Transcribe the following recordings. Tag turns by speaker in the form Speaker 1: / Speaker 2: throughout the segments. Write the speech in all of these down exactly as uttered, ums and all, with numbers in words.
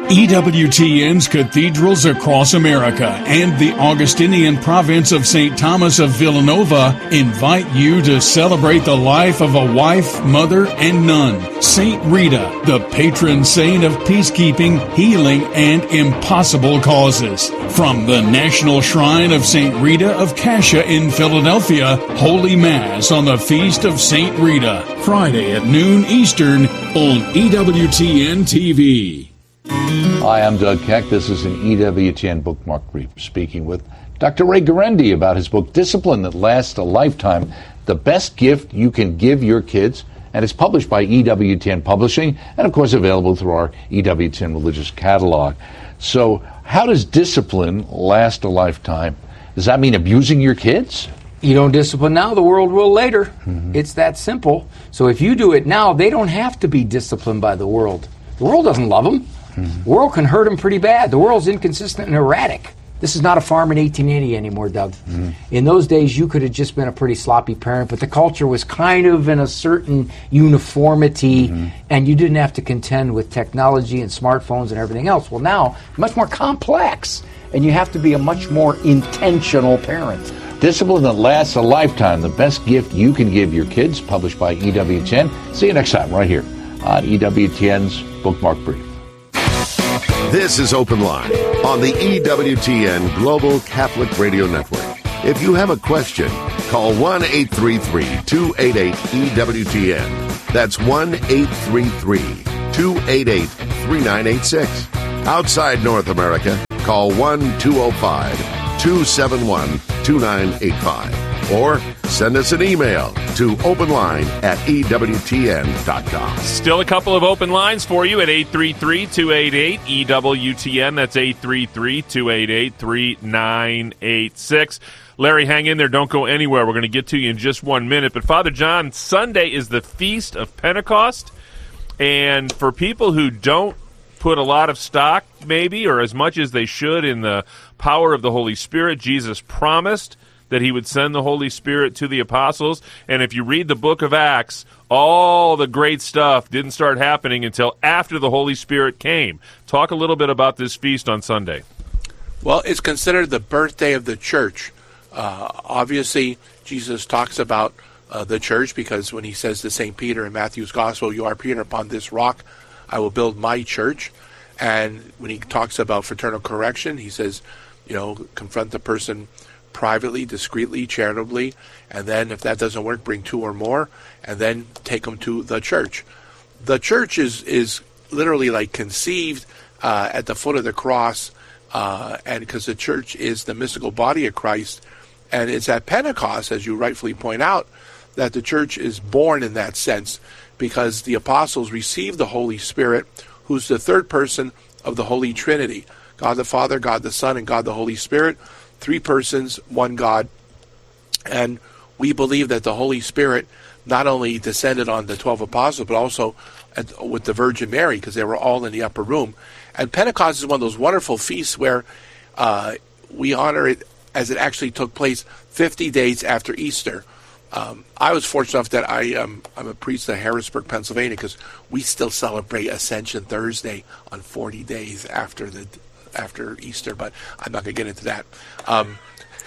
Speaker 1: E W T N's cathedrals across America and the Augustinian province of Saint Thomas of Villanova invite you to celebrate the life of a wife, mother, and nun, Saint Rita, the patron saint of peacekeeping, healing, and impossible causes. From the National Shrine of Saint Rita of Cascia in Philadelphia, Holy Mass on the Feast of Saint Rita, Friday at noon Eastern on E W T N T V.
Speaker 2: Hi, I'm Doug Keck. This is an E W T N Bookmark Brief, speaking with Doctor Ray Guarendi about his book, Discipline That Lasts a Lifetime, The Best Gift You Can Give Your Kids. And it's published by E W T N Publishing and, of course, available through our E W T N Religious Catalog. So how does discipline last a lifetime? Does that mean abusing your kids?
Speaker 3: You don't discipline now, the world will later.
Speaker 2: Mm-hmm.
Speaker 3: It's that simple. So if you do it now, they don't have to be disciplined by the world. The world doesn't love them. Mm-hmm. The world can hurt them pretty bad. The world's inconsistent and erratic. This is not a farm in eighteen eighty anymore, Doug. Mm-hmm. In those days, you could have just been a pretty sloppy parent, but the culture was kind of in a certain uniformity, mm-hmm. and you didn't have to contend with technology and smartphones and everything else. Well, now, much more complex, and you have to be a much more intentional parent.
Speaker 2: Discipline That Lasts a Lifetime, The Best Gift You Can Give Your Kids, published by E W T N. See you next time right here on E W T N's Bookmark Brief.
Speaker 4: This is Open Line on the E W T N Global Catholic Radio Network. If you have a question, call one eight three three, two eight eight, E W T N. That's one eight three three, two eight eight, three nine eight six. Outside North America, call one two zero five, two seven one, two nine eight five. Or send us an email to openline at E W T N dot com.
Speaker 5: Still a couple of open lines for you at eight three three, two eight eight, E W T N. That's eight three three, two eight eight, three nine eight six. Larry, hang in there. Don't go anywhere. We're going to get to you in just one minute. But, Father John, Sunday is the Feast of Pentecost. And for people who don't put a lot of stock, maybe, or as much as they should, in the power of the Holy Spirit, Jesus promised that he would send the Holy Spirit to the apostles. And if you read the book of Acts, all the great stuff didn't start happening until after the Holy Spirit came. Talk a little bit about this feast on Sunday.
Speaker 6: Well, it's considered the birthday of the church. Uh, obviously, Jesus talks about uh, the church because when he says to Saint Peter in Matthew's Gospel, "You are Peter, upon this rock I will build my church." And when he talks about fraternal correction, he says, you know, confront the person privately, discreetly, charitably, and then if that doesn't work, bring two or more, and then take them to the church. The church is is literally like conceived uh, at the foot of the cross, uh, and because the church is the mystical body of Christ, and it's at Pentecost, as you rightfully point out, that the church is born in that sense, because the apostles received the Holy Spirit, who's the third person of the Holy Trinity, God the Father, God the Son, and God the Holy Spirit. Three persons, one God. And we believe that the Holy Spirit not only descended on the twelve apostles, but also at, with the Virgin Mary, because they were all in the upper room. And Pentecost is one of those wonderful feasts where uh, we honor it as it actually took place fifty days after Easter. Um, I was fortunate enough that I, um, I'm a priest in Harrisburg, Pennsylvania, because we still celebrate Ascension Thursday on forty days after the after Easter, but I'm not going to get into that. Um,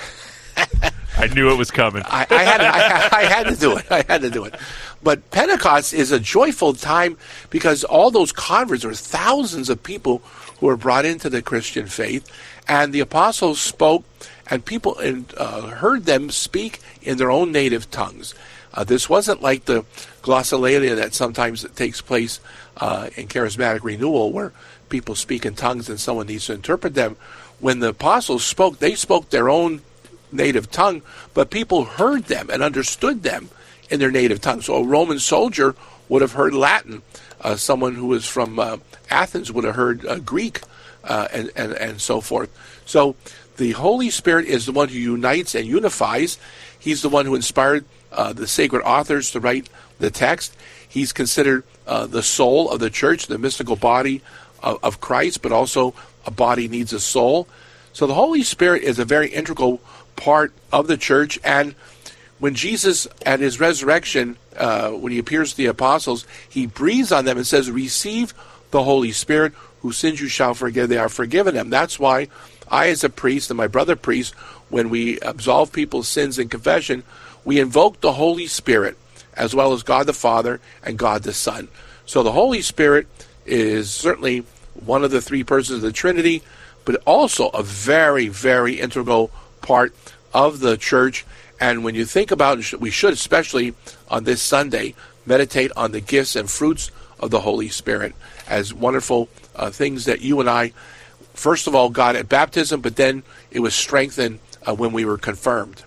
Speaker 5: I knew it was coming.
Speaker 6: I, I, had to, I, I had to do it. I had to do it. But Pentecost is a joyful time because all those converts, there were thousands of people who were brought into the Christian faith, and the apostles spoke, and people uh, heard them speak in their own native tongues. Uh, this wasn't like the glossolalia that sometimes takes place uh, in charismatic renewal, where people speak in tongues and someone needs to interpret them. When the apostles spoke, they spoke their own native tongue, but people heard them and understood them in their native tongue. So a Roman soldier would have heard Latin. Uh, someone who was from uh, Athens would have heard uh, Greek, uh, and, and, and so forth. So the Holy Spirit is the one who unites and unifies. He's the one who inspired uh, the sacred authors to write the text. He's considered uh, the soul of the church, the mystical body of, of Christ, but also a body needs a soul. So the Holy Spirit is a very integral part of the church. And when Jesus, at his resurrection, uh, when he appears to the apostles, he breathes on them and says, "Receive the Holy Spirit, whose sins you shall forgive, they are forgiven them. That's why I, as a priest, and my brother priest, when we absolve people's sins in confession, we invoke the Holy Spirit, as well as God the Father and God the Son. So the Holy Spirit is certainly one of the three persons of the Trinity, but also a very, very integral part of the church. And when you think about it, we should, especially on this Sunday, meditate on the gifts and fruits of the Holy Spirit as wonderful uh, things that you and I, first of all, got at baptism, but then it was strengthened uh, when we were confirmed.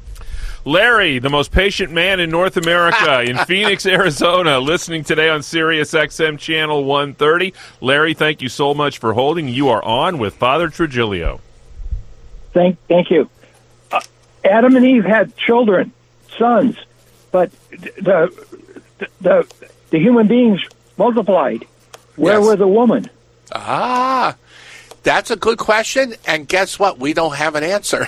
Speaker 5: Larry, the most patient man in North America, in Phoenix, Arizona, listening today on Sirius X M Channel one thirty. Larry, thank you so much for holding. You are on with Father Trujillo.
Speaker 7: Thank, thank you. Uh, Adam and Eve had children, sons, but the the the human beings multiplied. Where
Speaker 6: Yes.
Speaker 7: were the women?
Speaker 6: Ah, that's a good question, and guess what? We don't have an answer.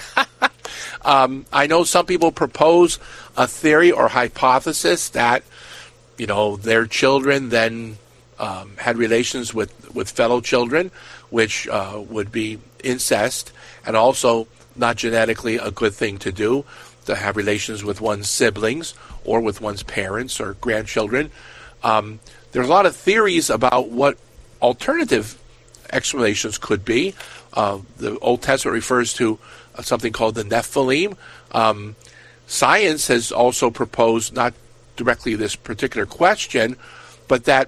Speaker 6: um, I know some people propose a theory or hypothesis that, you know, their children then um, had relations with, with fellow children, which uh, would be incest, and also not genetically a good thing to do, to have relations with one's siblings or with one's parents or grandchildren. Um, there's a lot of theories about what alternative explanations could be. Uh, the Old Testament refers to uh, something called the Nephilim. Um, science has also proposed, not directly this particular question, but that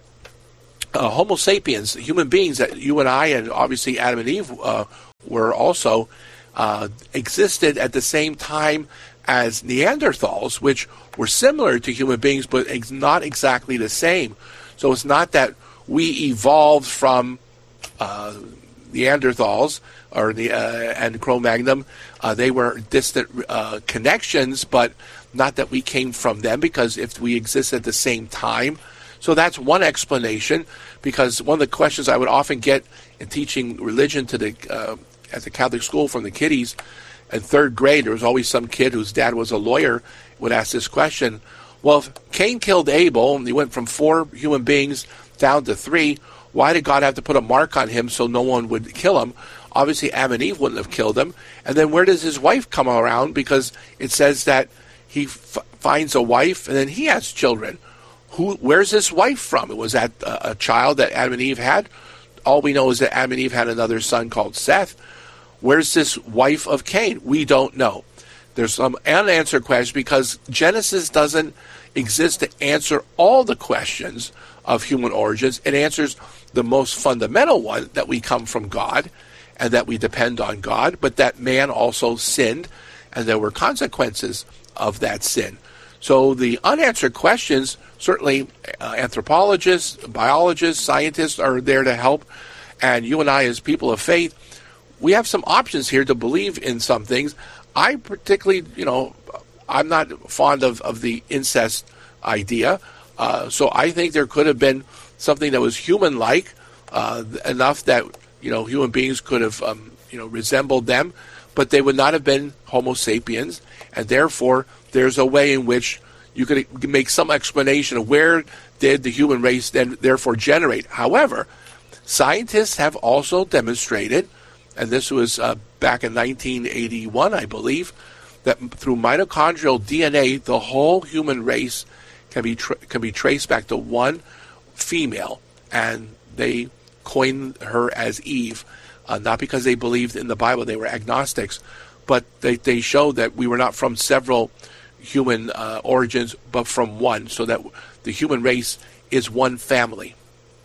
Speaker 6: uh, Homo sapiens, human beings, that you and I, and obviously Adam and Eve uh, were also, uh, existed at the same time as Neanderthals, which were similar to human beings, but ex- not exactly the same. So it's not that we evolved from uh, Neanderthals or the uh, and Cro-Magnon. Uh, they were distant uh, connections, but not that we came from them, because if we exist at the same time. So that's one explanation, because one of the questions I would often get in teaching religion to the uh, at the Catholic school from the kiddies in third grade, there was always some kid whose dad was a lawyer would ask this question. Well, if Cain killed Abel and he went from four human beings down to three, why did God have to put a mark on him so no one would kill him? Obviously, Adam and Eve wouldn't have killed him. And then where does his wife come around? Because it says that he f- finds a wife and then he has children. Who? Where's this wife from? Was that a, a child that Adam and Eve had? All we know is that Adam and Eve had another son called Seth. Where's this wife of Cain? We don't know. There's some unanswered questions because Genesis doesn't exist to answer all the questions of human origins. It answers the most fundamental one, that we come from God and that we depend on God, but that man also sinned and there were consequences of that sin. So the unanswered questions, certainly uh, anthropologists, biologists, scientists are there to help. And you and I, as people of faith, we have some options here to believe in some things. I particularly, you know, I'm not fond of, of the incest idea. Uh, so I think there could have been something that was human-like, uh, enough that, you know, human beings could have, um, you know, resembled them, but they would not have been Homo sapiens. And therefore, there's a way in which you could make some explanation of where did the human race then therefore generate. However, scientists have also demonstrated, and this was uh, back in nineteen eighty-one, I believe, that through mitochondrial D N A, the whole human race can be tra- can be traced back to one female, and they coined her as Eve, uh, not because they believed in the Bible, they were agnostics, but they, they showed that we were not from several human uh, origins, but from one, so that the human race is one family.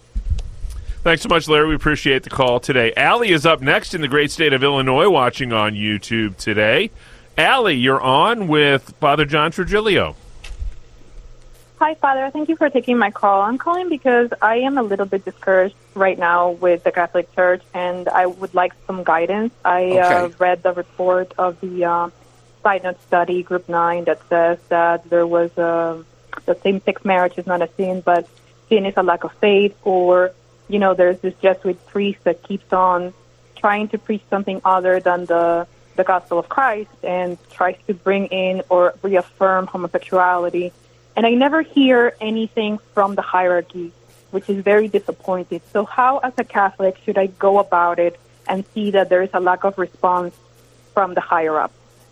Speaker 5: Thanks so much, Larry. We appreciate the call today. Allie is up next in the great state of Illinois, watching on YouTube today. Allie, you're on with Father John Trujillo.
Speaker 8: Hi, Father. Thank you for taking my call. I'm calling because I am a little bit discouraged right now with the Catholic Church, and I would like some guidance. I
Speaker 6: Okay.
Speaker 8: uh, read the report of the uh, Synod study, Group nine, that says that there was uh, the same-sex marriage is not a sin, but sin is a lack of faith, or, you know, there's this Jesuit priest that keeps on trying to preach something other than the, the gospel of Christ and tries to bring in or reaffirm homosexuality. And I never hear anything from the hierarchy which is very disappointing. So how, as a Catholic, should I go about it and see that there is a lack of response from the higher-up?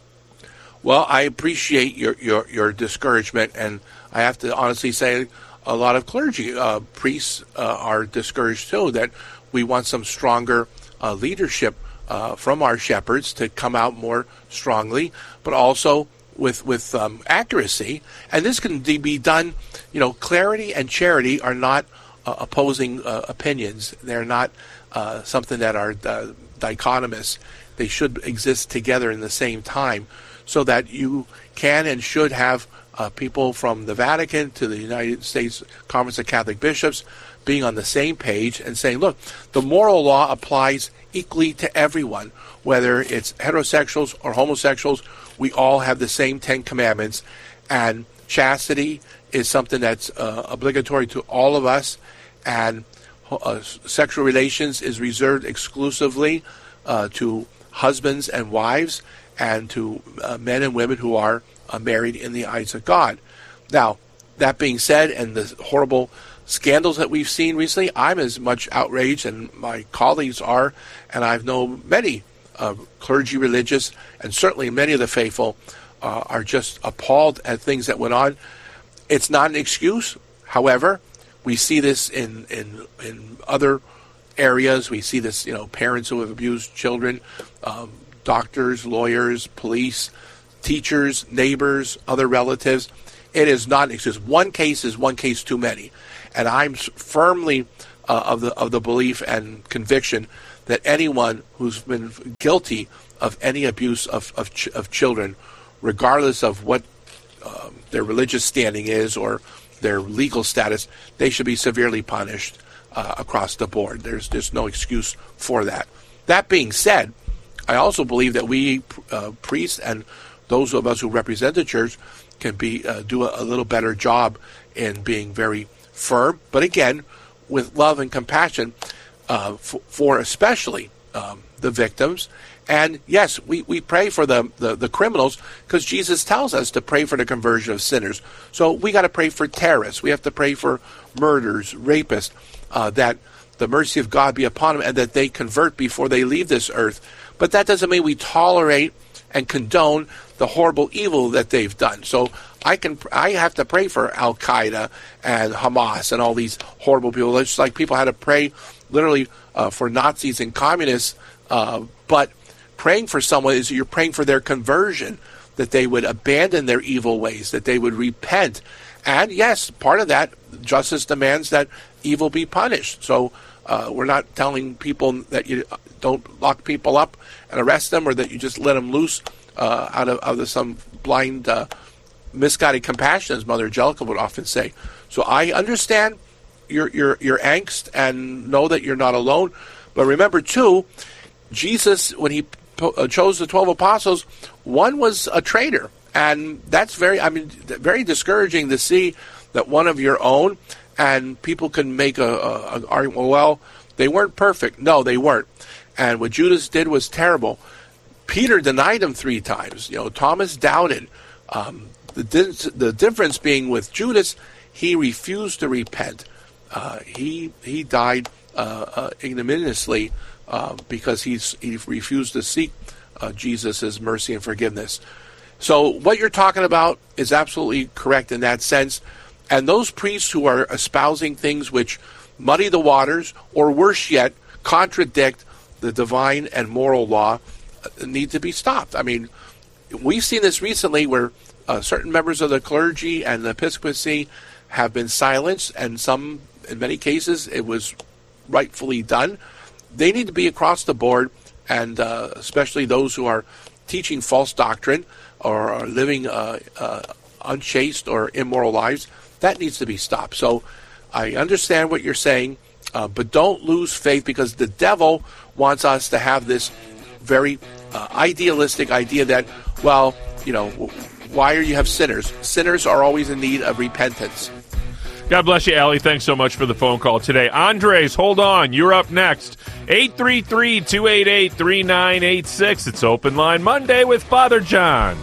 Speaker 6: Well, I appreciate your, your, your discouragement, and I have to honestly say a lot of clergy, uh, priests uh, are discouraged too, that we want some stronger uh, leadership uh, from our shepherds to come out more strongly, but also with with um, accuracy. And this can be done, you know, clarity and charity are not uh, opposing uh, opinions. They're not uh, something that are uh, dichotomous. They should exist together in the same time, so that you can and should have uh, people from the Vatican to the United States Conference of Catholic Bishops being on the same page and saying, look, the moral law applies equally to everyone, whether it's heterosexuals or homosexuals. We all have the same Ten Commandments, and chastity is something that's uh, obligatory to all of us, and uh, sexual relations is reserved exclusively uh, to husbands and wives, and to uh, men and women who are uh, married in the eyes of God. Now, that being said, and the horrible scandals that we've seen recently, I'm as much outraged, and my colleagues are, and I've known many uh, clergy, religious, and certainly many of the faithful uh, are just appalled at things that went on. It's not an excuse. However, we see this in, in, in other areas. We see this, you know, parents who have abused children, um, doctors, lawyers, police, teachers, neighbors, other relatives. It is not an excuse. One case is one case too many. And I'm firmly uh, of the of the belief and conviction that anyone who's been guilty of any abuse of of, ch- of children, regardless of what um, their religious standing is or their legal status, they should be severely punished uh, across the board. There's there's no excuse for that. That being said, I also believe that we uh, priests and those of us who represent the church can be uh, do a, a little better job in being very firm, but again, with love and compassion uh, f- for especially um, the victims. And yes, we, we pray for the, the, the criminals, because Jesus tells us to pray for the conversion of sinners. So we got to pray for terrorists. We have to pray for murderers, rapists, uh, that the mercy of God be upon them and that they convert before they leave this earth. But that doesn't mean we tolerate and condone the horrible evil that they've done. So I can I have to pray for Al-Qaeda and Hamas and all these horrible people. It's like people had to pray literally uh, for Nazis and communists, uh, but praying for someone is you're praying for their conversion, that they would abandon their evil ways, that they would repent. And yes, part of that, justice demands that evil be punished. So uh, we're not telling people that you don't lock people up and arrest them, or that you just let them loose uh, out of, out of some blind, uh, misguided compassion, as Mother Angelica would often say. So I understand your your your angst and know that you're not alone. But remember, too, Jesus, when he po- chose the twelve apostles, one was a traitor. And that's very, I mean, very discouraging to see that one of your own, and people can make a, a, an argument, well, they weren't perfect. No, they weren't. And what Judas did was terrible. Peter denied him three times. You know, Thomas doubted. Um, the, di- the difference being with Judas, he refused to repent. Uh, he he died uh, uh, ignominiously uh, because he's, he refused to seek uh, Jesus' mercy and forgiveness. So what you're talking about is absolutely correct in that sense. And those priests who are espousing things which muddy the waters, or worse yet, contradict the divine and moral law, need to be stopped. I mean, we've seen this recently where uh, certain members of the clergy and the episcopacy have been silenced, and some, in many cases, it was rightfully done. They need to be across the board, and uh, especially those who are teaching false doctrine or are living uh, uh, unchaste or immoral lives. That needs to be stopped. So I understand what you're saying, uh, but don't lose faith, because the devil wants us to have this very uh, idealistic idea that, well, you know, why are you have sinners? Sinners are always in need of repentance.
Speaker 5: God bless you, Allie. Thanks so much for the phone call today. Andres, hold on. You're up next. eight three three, two eight eight, three nine eight six. It's Open Line Monday with Father John.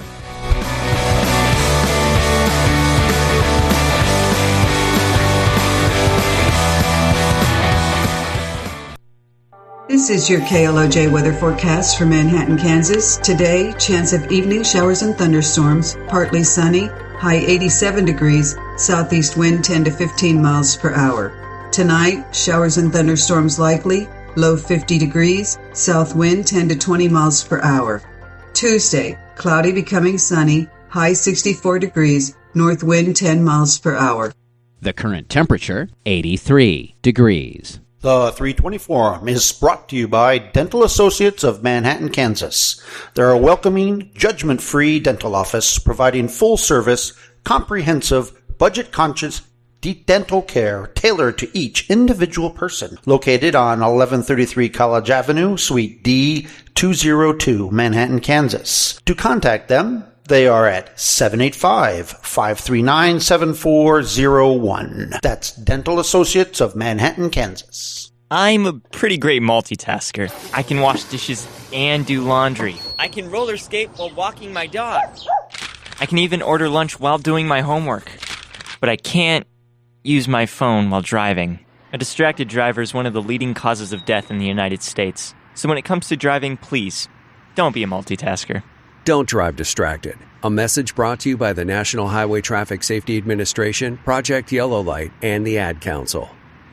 Speaker 9: This is your K L O J weather forecast for Manhattan, Kansas. Today, chance of evening showers and thunderstorms, partly sunny, high eighty-seven degrees, southeast wind ten to fifteen miles per hour. Tonight, showers and thunderstorms likely, low fifty degrees, south wind ten to twenty miles per hour. Tuesday, cloudy becoming sunny, high sixty-four degrees, north wind ten miles per hour.
Speaker 10: The current temperature, eighty-three degrees.
Speaker 11: The three twenty-four is brought to you by Dental Associates of Manhattan, Kansas. They're a welcoming, judgment-free dental office providing full-service, comprehensive, budget-conscious dental care tailored to each individual person. Located on eleven thirty-three College Avenue, Suite D two oh two, Manhattan, Kansas. To contact them, they are at seven eight five, five three nine, seven four zero one. That's Dental Associates of Manhattan, Kansas.
Speaker 12: I'm a pretty great multitasker. I can wash dishes and do laundry. I can roller skate while walking my dog. I can even order lunch while doing my homework. But I can't use my phone while driving. A distracted driver is one of the leading causes of death in the United States. So when it comes to driving, please, don't be a multitasker.
Speaker 13: Don't drive distracted. A message brought to you by the National Highway Traffic Safety Administration, Project Yellow Light, and the Ad Council.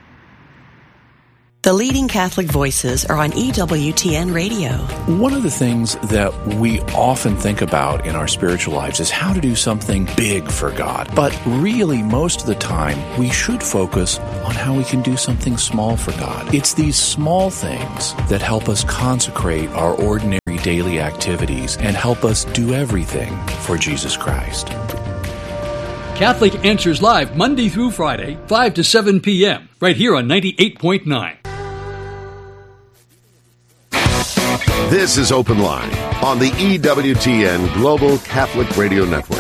Speaker 14: The leading Catholic voices are on E W T N Radio.
Speaker 15: One of the things that we often think about in our spiritual lives is how to do something big for God. But really, most of the time, we should focus on how we can do something small for God. It's these small things that help us consecrate our ordinary daily activities and help us do everything for Jesus Christ.
Speaker 16: Catholic Answers Live, Monday through Friday, five to seven p.m., right here on ninety-eight point nine.
Speaker 4: This is Open Line on the E W T N Global Catholic Radio Network.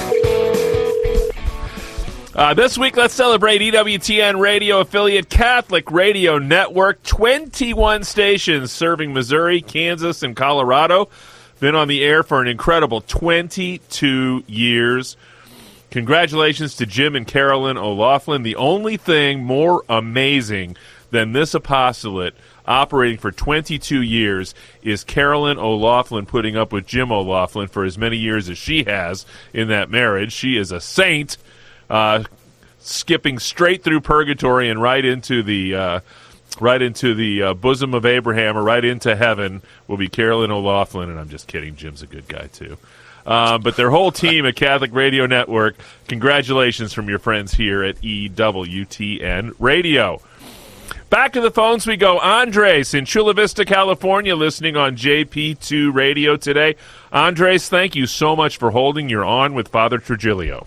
Speaker 5: Uh, this week, let's celebrate E W T N radio affiliate Catholic Radio Network. twenty-one stations serving Missouri, Kansas, and Colorado. Been on the air for an incredible twenty-two years. Congratulations to Jim and Carolyn O'Loughlin. The only thing more amazing than this apostolate operating for twenty-two years is Carolyn O'Loughlin putting up with Jim O'Loughlin for as many years as she has in that marriage. She is a saint, uh, skipping straight through purgatory and right into the uh, right into the uh, bosom of Abraham, or right into heaven will be Carolyn O'Loughlin. And I'm just kidding. Jim's a good guy, too. Uh, but their whole team at Catholic Radio Network, congratulations from your friends here at E W T N Radio. Back to the phones we go. Andres in Chula Vista, California, listening on J P two Radio today. Andres, thank you so much for holding your On with Father Trujillo.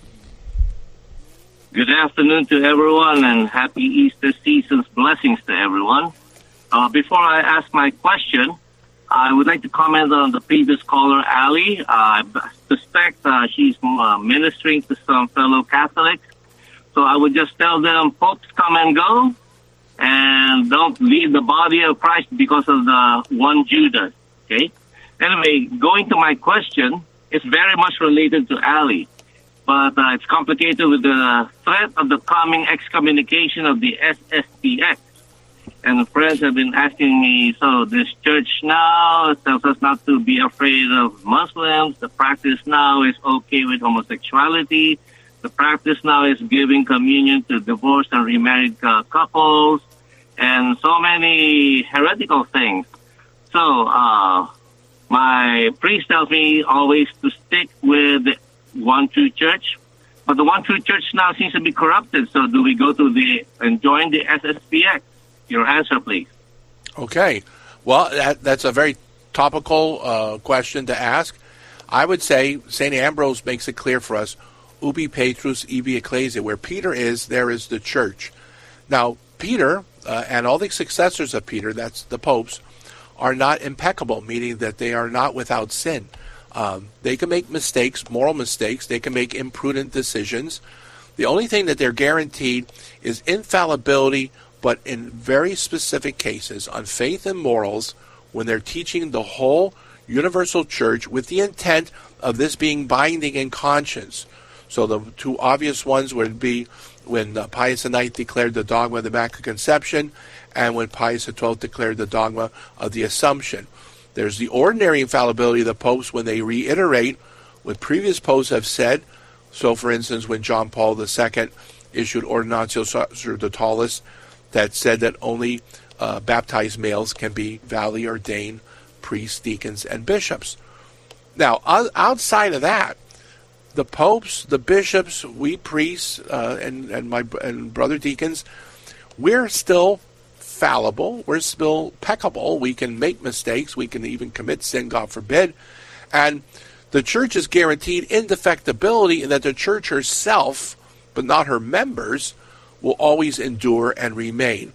Speaker 17: Good afternoon to everyone, and happy Easter season's blessings to everyone. Uh, before I ask my question, I would like to comment on the previous caller, Ali. Uh, I suspect uh, she's uh, ministering to some fellow Catholics. So I would just tell them, popes come and go, and don't leave the body of Christ because of the one Judas. Okay? Anyway, going to my question, it's very much related to Ali. But uh, it's complicated with the threat of the coming excommunication of the S S P X. And friends have been asking me, so this church now tells us not to be afraid of Muslims. The practice now is okay with homosexuality. The practice now is giving communion to divorced and remarried uh, couples, and so many heretical things. So uh, my priest tells me always to stick with the one true church. But the one true church now seems to be corrupted. So do we go to the and join the S S P X? Your answer, please.
Speaker 6: Okay. Well, that, that's a very topical uh, question to ask. I would say Saint Ambrose makes it clear for us, ubi Petrus, ibi ecclesia. Where Peter is, there is the church. Now, Peter uh, and all the successors of Peter, that's the popes, are not impeccable, meaning that they are not without sin. Um, they can make mistakes, moral mistakes. They can make imprudent decisions. The only thing that they're guaranteed is infallibility, but in very specific cases on faith and morals, when they're teaching the whole universal church with the intent of this being binding in conscience. So the two obvious ones would be when uh, Pius the ninth declared the dogma of the Immaculate Conception, and when Pius the twelfth declared the dogma of the Assumption. There's the ordinary infallibility of the popes when they reiterate what previous popes have said. So, for instance, when John Paul the second issued Ordinatio Sacerdotales that said that only uh, baptized males can be validly ordained priests, deacons, and bishops. Now, outside of that, the popes, the bishops, we priests, uh, and, and my and brother deacons, we're still fallible. We're still peccable. We can make mistakes. We can even commit sin, God forbid. And the church is guaranteed indefectibility in that the church herself, but not her members, will always endure and remain.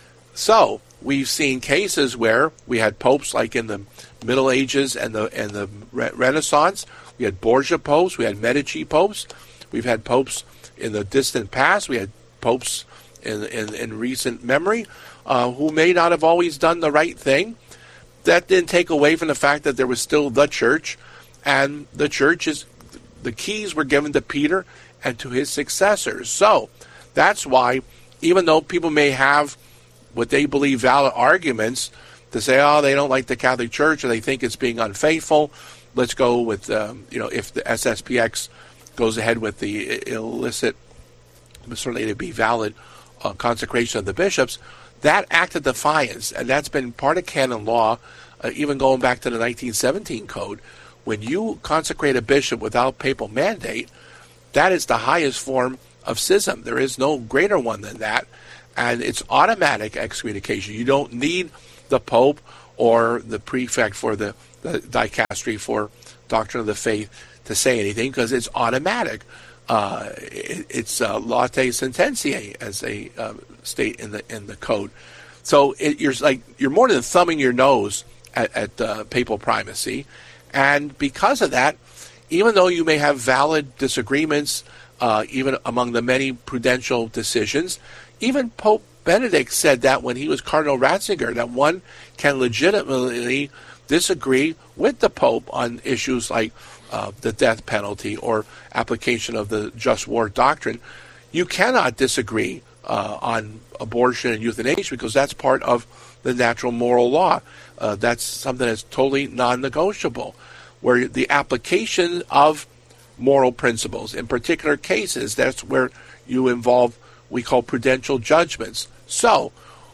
Speaker 6: So, we've seen cases where we had popes like in the Middle Ages and the and the Renaissance. We had Borgia popes. We had Medici popes. We've had popes in the distant past. We had popes in in, in recent memory uh, who may not have always done the right thing. That didn't take away from the fact that there was still the church, and the church is the keys were given to Peter and to his successors. So that's why, even though people may have what they believe valid arguments to say, oh, they don't like the Catholic Church or they think it's being unfaithful, let's go with, um, you know, if the S S P X goes ahead with the illicit, certainly to be valid uh, consecration of the bishops, that act of defiance, and that's been part of canon law, uh, even going back to the nineteen seventeen code, when you consecrate a bishop without papal mandate, that is the highest form of schism. There is no greater one than that. And it's automatic excommunication. You don't need the Pope or the prefect for the, the dicastery for doctrine of the faith to say anything, because it's automatic. Uh, it, it's uh, late sententiae, as they uh, state in the in the code. So it, you're like you're more than thumbing your nose at, at uh, papal primacy, and because of that, even though you may have valid disagreements, uh, even among the many prudential decisions. Even Pope Benedict said that when he was Cardinal Ratzinger, that one can legitimately disagree with the Pope on issues like uh, the death penalty or application of the just war doctrine. You cannot disagree uh, on abortion and euthanasia because that's part of the natural moral law. Uh, that's something that's totally non-negotiable, where the application of moral principles, in particular cases, that's where you involve we call prudential judgments. So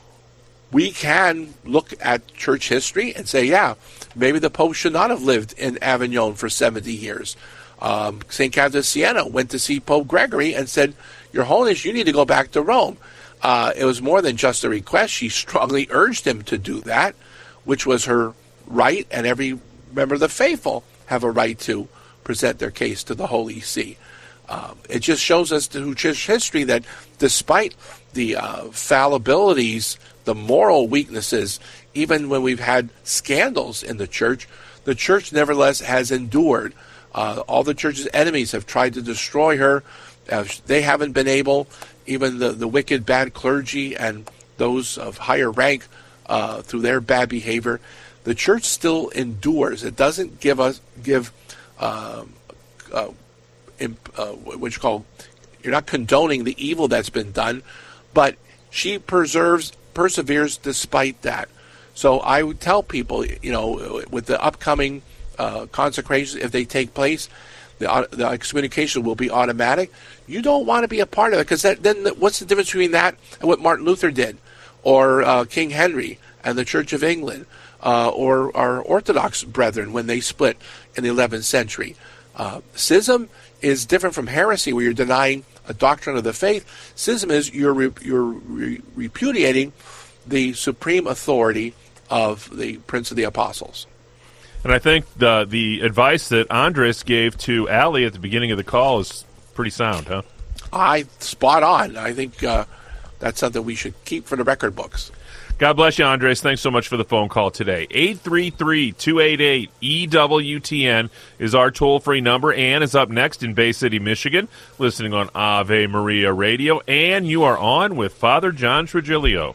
Speaker 6: we can look at church history and say, yeah, maybe the Pope should not have lived in Avignon for seventy years. Um, Saint Catherine of Siena went to see Pope Gregory and said, Your Holiness, you need to go back to Rome. Uh, it was more than just a request. She strongly urged him to do that, which was her right, and every member of the faithful have a right to present their case to the Holy See. Um, it just shows us through church history that despite the uh, fallibilities, the moral weaknesses, even when we've had scandals in the church, the church nevertheless has endured. Uh, all the church's enemies have tried to destroy her. Uh, they haven't been able, even the, the wicked, bad clergy and those of higher rank uh, through their bad behavior. The church still endures. It doesn't give us give uh, uh, Uh, what you call, you're not condoning the evil that's been done, but she preserves, perseveres despite that. So I would tell people, you know, with the upcoming uh, consecrations, if they take place, the, the excommunication will be automatic. You don't want to be a part of it, because then what's the difference between that and what Martin Luther did, or uh, King Henry and the Church of England, uh, or our Orthodox brethren when they split in the eleventh century? Uh, schism is different from heresy, where you're denying a doctrine of the faith. Schism is you're re, you're re, repudiating the supreme authority of the Prince of the Apostles.
Speaker 5: And I think the the advice that Andres gave to Ali at the beginning of the call is pretty sound, huh?
Speaker 6: I spot on. I think uh, that's something we should keep for the record books.
Speaker 5: God bless you, Andres. Thanks so much for the phone call today. eight three three, two eight eight, E W T N is our toll-free number. Ann is up next in Bay City, Michigan, listening on Ave Maria Radio. Ann, you are on with Father John Trigilio.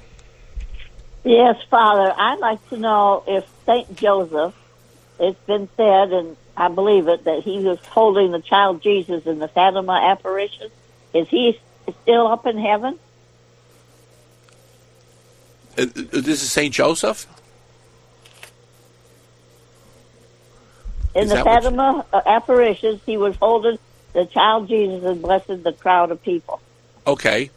Speaker 18: Yes, Father. I'd like to know if Saint Joseph, it's been said, and I believe it, that he was holding the child Jesus in the Fatima apparition. Is he still up in heaven?
Speaker 6: Uh, this is Saint Joseph?
Speaker 18: In
Speaker 6: Is
Speaker 18: the
Speaker 6: that what you-
Speaker 18: Fatima uh, apparitions, he was holding the child Jesus and blessing the crowd of people.
Speaker 6: Okay.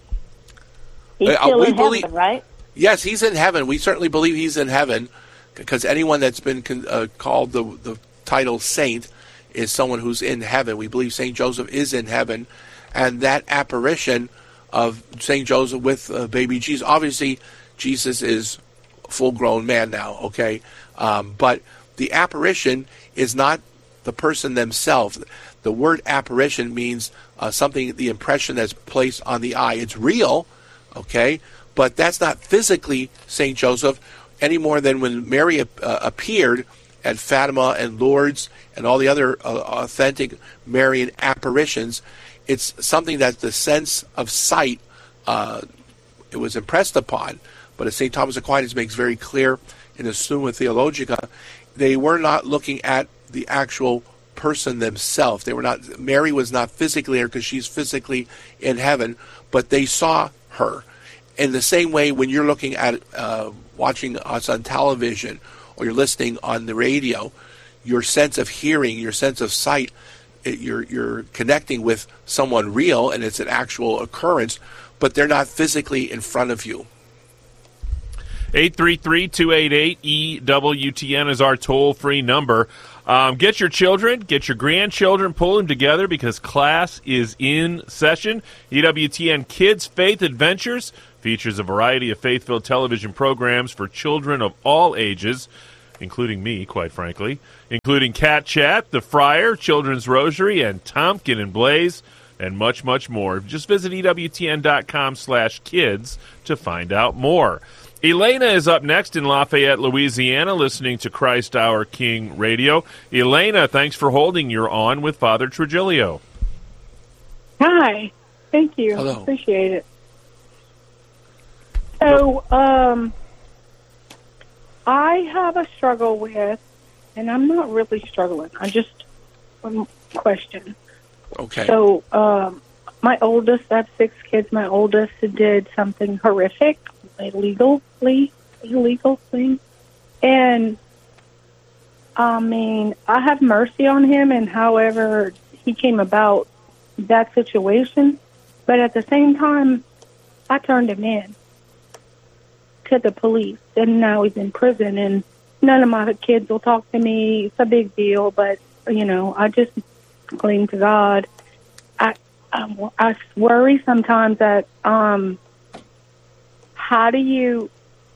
Speaker 18: He's
Speaker 6: Uh,
Speaker 18: still
Speaker 6: we
Speaker 18: in
Speaker 6: believe-
Speaker 18: heaven, right?
Speaker 6: Yes, he's in heaven. We certainly believe he's in heaven, because anyone that's been con- uh, called the, the title saint is someone who's in heaven. We believe Saint Joseph is in heaven, and that apparition of Saint Joseph with uh, baby Jesus, obviously Jesus is a full-grown man now, okay? Um, but the apparition is not the person themselves. The word apparition means uh, something, the impression that's placed on the eye. It's real, okay? But that's not physically Saint Joseph any more than when Mary uh, appeared at Fatima and Lourdes and all the other uh, authentic Marian apparitions. It's something that the sense of sight uh, it was impressed upon. But as Saint Thomas Aquinas makes very clear in his Summa Theologica, they were not looking at the actual person themselves. They were not. Mary was not physically there because she's physically in heaven, but they saw her. In the same way, when you're looking at uh, watching us on television or you're listening on the radio, your sense of hearing, your sense of sight, it, you're you're connecting with someone real, and it's an actual occurrence, but they're not physically in front of you.
Speaker 5: eight three three, two eight eight, E W T N is our toll-free number. Um, get your children, get your grandchildren, pull them together because class is in session. E W T N Kids Faith Adventures features a variety of faith-filled television programs for children of all ages, including me, quite frankly, including Cat Chat, The Friar, Children's Rosary, and Tompkin and Blaze, and much, much more. Just visit E W T N dot com slash kids to find out more. Elena is up next in Lafayette, Louisiana, listening to Christ Our King Radio. Elena, thanks for holding. You're on with Father Trujillo.
Speaker 19: Hi. Thank you.
Speaker 6: Hello.
Speaker 19: Appreciate it. So, um, I have a struggle with, and I'm not really struggling. I just one question.
Speaker 6: Okay.
Speaker 19: So, um, my oldest, I have six kids. My oldest did something horrific, illegally, illegal thing. And, I mean, I have mercy on him and however he came about that situation. But at the same time, I turned him in to the police. And now he's in prison. And none of my kids will talk to me. It's a big deal. But, you know, I just cling to God. I, I, I worry sometimes that, um, how do you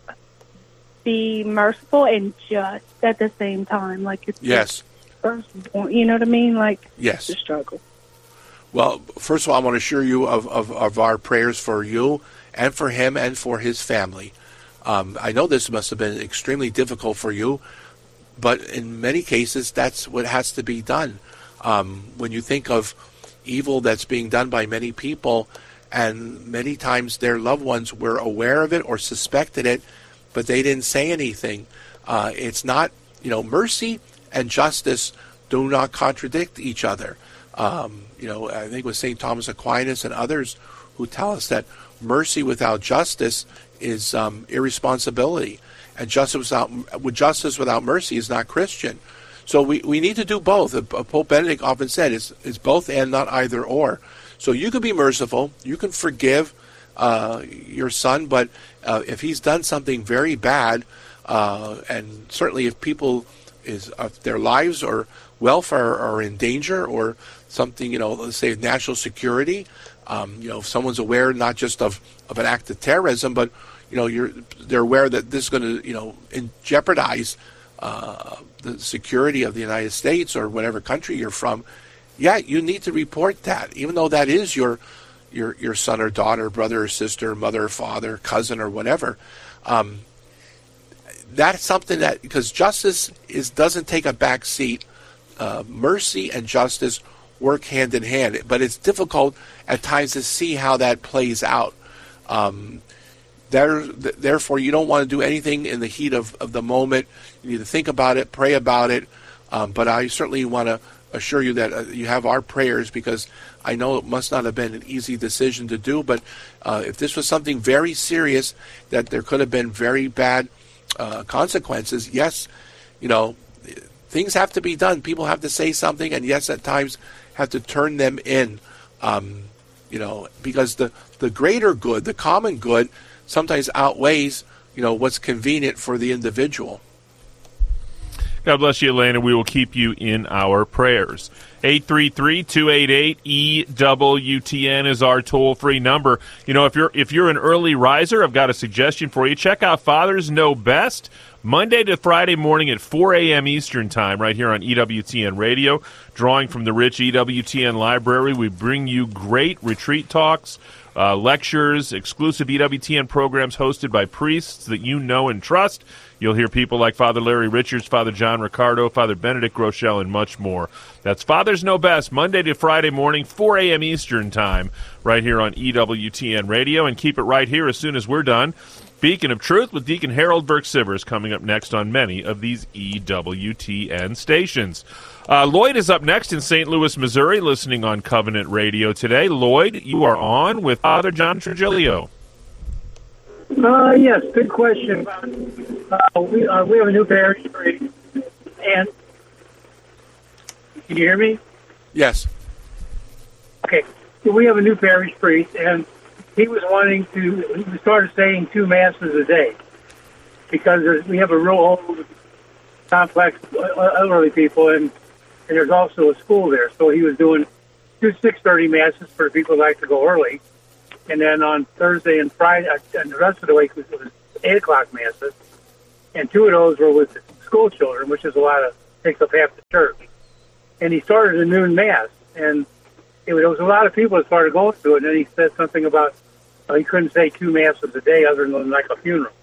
Speaker 19: be merciful and just at the same time? Like, it's
Speaker 6: Yes.
Speaker 19: first, you know what I mean? Like,
Speaker 6: Yes.
Speaker 19: it's a struggle.
Speaker 6: Well, first of all, I want to assure you of, of, of our prayers for you and for him and for his family. Um, I know this must have been extremely difficult for you, but in many cases, that's what has to be done. Um, when you think of evil that's being done by many people, and many times their loved ones were aware of it or suspected it, but they didn't say anything. Uh, it's not, you know, mercy and justice do not contradict each other. Um, you know, I think with Saint Thomas Aquinas and others who tell us that mercy without justice is um, irresponsibility, and justice without with justice without mercy is not Christian. So we, we need to do both. Pope Benedict often said it's, it's both and not either or. So you can be merciful, you can forgive uh, your son, but uh, if he's done something very bad, uh, and certainly if people is uh, their lives or welfare are in danger, or something, you know, let's say national security, um, you know, if someone's aware not just of, of an act of terrorism, but you know, you're they're aware that this is going to, you know, in jeopardize uh, the security of the United States or whatever country you're from. Yeah, you need to report that, even though that is your your your son or daughter, brother or sister, mother or father, cousin or whatever. Um, that's something that, because justice is doesn't take a back seat. Uh, mercy and justice work hand in hand, but it's difficult at times to see how that plays out. Um, there, th- therefore, you don't want to do anything in the heat of, of the moment. You need to think about it, pray about it, um, but I certainly want to assure you that uh, you have our prayers, because I know it must not have been an easy decision to do, but uh, if this was something very serious, that there could have been very bad uh, consequences, yes, you know, things have to be done. People have to say something, and yes, at times have to turn them in, um, you know, because the, the greater good, the common good, sometimes outweighs, you know, what's convenient for the individual.
Speaker 5: God bless you, Elaine, and we will keep you in our prayers. eight three three, two eight eight, E W T N is our toll-free number. You know, if you're if you're an early riser, I've got a suggestion for you. Check out Fathers Know Best, Monday to Friday morning at four a.m. Eastern Time, right here on E W T N Radio. Drawing from the rich E W T N library, we bring you great retreat talks, uh, lectures, exclusive E W T N programs hosted by priests that you know and trust. You'll hear people like Father Larry Richards, Father John Ricardo, Father Benedict Groeschel, and much more. That's Fathers Know Best, Monday to Friday morning, four a.m. Eastern Time, right here on E W T N Radio. And keep it right here as soon as we're done. Beacon of Truth with Deacon Harold Burke-Sivers coming up next on many of these E W T N stations. Uh, Lloyd is up next in Saint Louis, Missouri, listening on Covenant Radio today. Lloyd, you are on with Father John Trigilio.
Speaker 20: Uh, yes, good question. Uh, we uh, we have a new parish priest, and can you hear me?
Speaker 6: Yes.
Speaker 20: Okay, so we have a new parish priest, and he was wanting to. He started saying two masses a day because there's, we have a real old, complex elderly people, and and there's also a school there. So he was doing two six thirty masses for people who like to go early. And then on Thursday and Friday, and the rest of the week, it was eight o'clock masses. And two of those were with school children, which is a lot of, takes up half the church. And he started a noon mass. And it was, there was a lot of people that started going to it. And then he said something about uh, he couldn't say two masses a day other than like a funeral.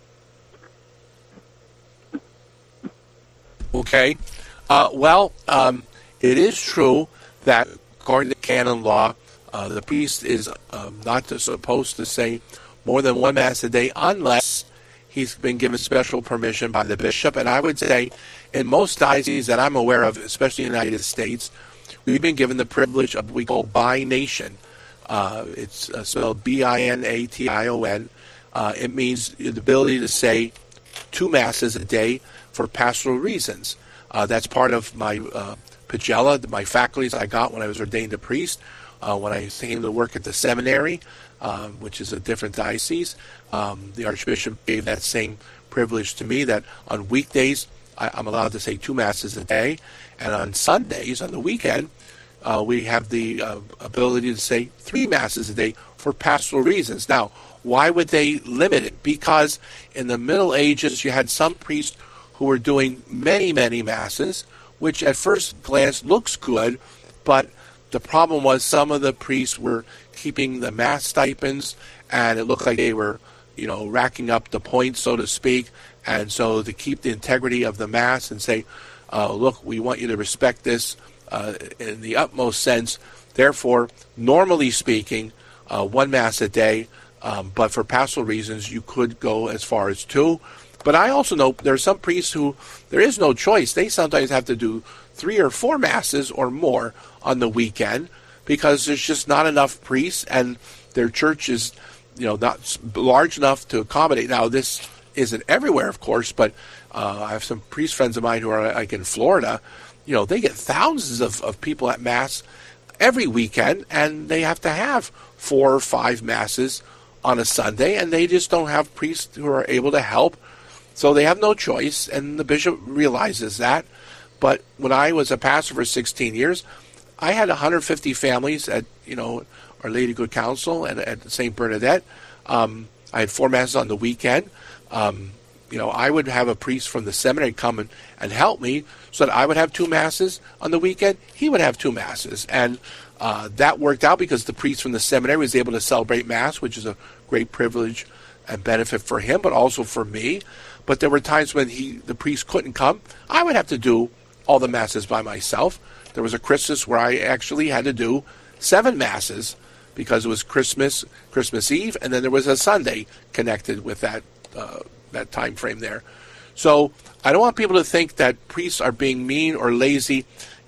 Speaker 6: Okay. Uh, well, um, it is true that according to canon law, Uh, the priest is um, not to, supposed to say more than one mass a day unless he's been given special permission by the bishop. And I would say in most dioceses that I'm aware of, especially in the United States, we've been given the privilege of what we call bination. Uh, it's uh, spelled B I N A T I O N. Uh, it means the ability to say two masses a day for pastoral reasons. Uh, that's part of my uh, pagella, my faculties I got when I was ordained a priest. Uh, when I came to work at the seminary, um, which is a different diocese, um, the Archbishop gave that same privilege to me, that on weekdays I, I'm allowed to say two masses a day, and on Sundays, on the weekend, uh, we have the uh, ability to say three masses a day for pastoral reasons. Now, why would they limit it? Because in the Middle Ages, you had some priests who were doing many, many masses, which at first glance looks good, but the problem was some of the priests were keeping the mass stipends, and it looked like they were, you know, racking up the points, so to speak. And so to keep the integrity of the mass and say, uh, look, we want you to respect this uh, in the utmost sense. Therefore, normally speaking, uh, one mass a day, um, but for pastoral reasons, you could go as far as two. But I also know there are some priests who there is no choice. They sometimes have to do three or four masses or more on the weekend because there's just not enough priests, and their church is, you know, not large enough to accommodate. Now, this isn't everywhere, of course, but uh, I have some priest friends of mine who are like in Florida. You know, they get thousands of, of people at Mass every weekend, and they have to have four or five masses on a Sunday, and they just don't have priests who are able to help. So they have no choice, and the bishop realizes that. But when I was a pastor for sixteen years, I had one hundred fifty families at, you know, Our Lady Good Counsel and at Saint Bernadette. Um, I had four masses on the weekend. Um, you know, I would have a priest from the seminary come and, and help me so that I would have two masses on the weekend. He would have two masses. And uh, that worked out because the priest from the seminary was able to celebrate Mass, which is a great privilege and benefit for him, but also for me. But there were times when he, the priest couldn't come. I would have to do all the masses by myself. There was a Christmas where I actually had to do seven masses because it was Christmas, Christmas Eve, and then there was a Sunday connected with that uh, that time frame there. So I don't want people to think that priests are being mean or lazy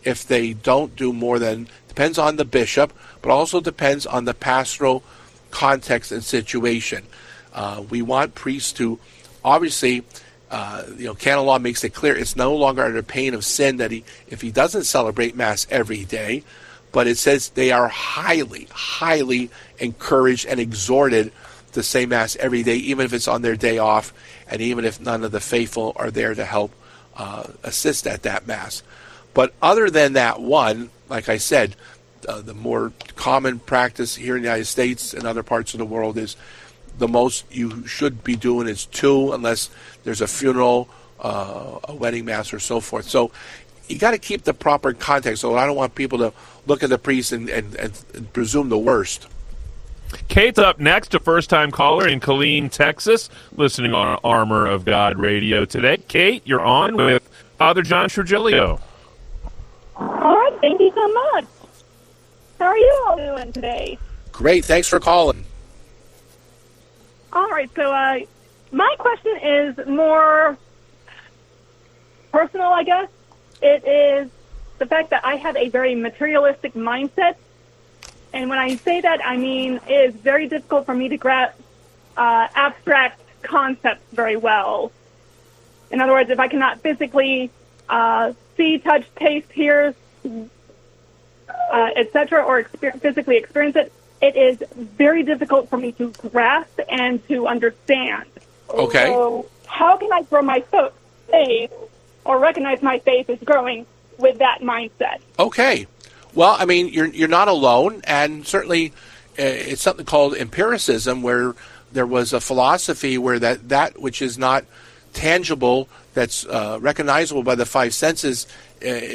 Speaker 6: if they don't do more than, depends on the bishop, but also depends on the pastoral context and situation. Uh, we want priests to, obviously, uh, you know, canon law makes it clear it's no longer under pain of sin that he, if he doesn't celebrate Mass every day, but it says they are highly, highly encouraged and exhorted to say Mass every day, even if it's on their day off, and even if none of the faithful are there to help uh, assist at that Mass. But other than that one, like I said, uh, the more common practice here in the United States and other parts of the world is the most you should be doing is two, unless there's a funeral, uh, a wedding Mass, or so forth. So you got to keep the proper context. So I don't want people to look at the priest and, and, and, and presume the worst.
Speaker 5: Kate's up next, a first-time caller in Killeen, Texas, listening on Armor of God Radio today. Kate, you're on with Father John Trujillo.
Speaker 19: All right, thank you so much. How are you all doing today?
Speaker 6: Great, thanks for calling.
Speaker 19: All right, so uh, my question is more personal, I guess. It is the fact that I have a very materialistic mindset. And when I say that, I mean it is very difficult for me to grasp uh, abstract concepts very well. In other words, if I cannot physically uh, see, touch, taste, hear, uh, et cetera, or exper- physically experience it, it is very difficult for me to grasp and to understand.
Speaker 6: Okay.
Speaker 19: So how can I grow my faith or recognize my faith is growing with that mindset?
Speaker 6: Okay. Well, I mean, you're you're not alone, and certainly uh, it's something called empiricism, where there was a philosophy where that, that which is not tangible, that's uh, recognizable by the five senses, uh,